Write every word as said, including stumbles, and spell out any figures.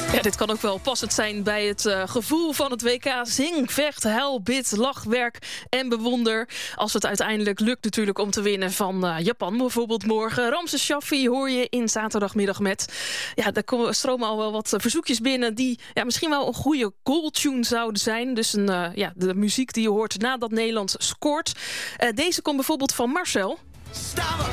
Ja, dit kan ook wel passend zijn bij het uh, gevoel van het W K. Zing, vecht, huil, bid, lach, werk en bewonder. Als het uiteindelijk lukt natuurlijk om te winnen van uh, Japan bijvoorbeeld morgen. Ramses Shaffi hoor je in zaterdagmiddag met. Ja, daar komen, stromen al wel wat verzoekjes binnen die ja, misschien wel een goede goaltune zouden zijn. Dus een, uh, ja, de muziek die je hoort nadat Nederland scoort. Uh, deze komt bijvoorbeeld van Marcel.